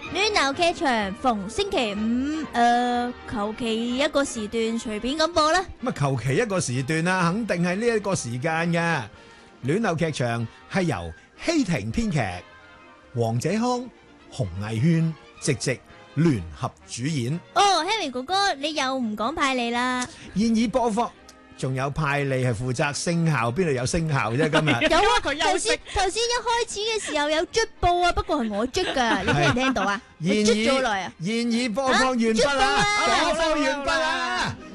暖流劇場逢星期五，求其一個時段隨便咁播啦。 咁啊，求其一個時段啊，肯定係呢一個時間嘅。暖流劇場係由希婷編劇、黃者康、洪藝軒、直聯合主演。 哦，Harry 哥哥，你又唔講派利啦？ 現已播放，仲有派利係負責聲效，邊度有聲效啫？今日有啊， 佢休息頭先一開始嘅時候有捽報啊，不過係我捽噶，你聽唔聽到啊？我捽咗來啊！ 現已播放完畢啦， 捽報啊播放完畢啦。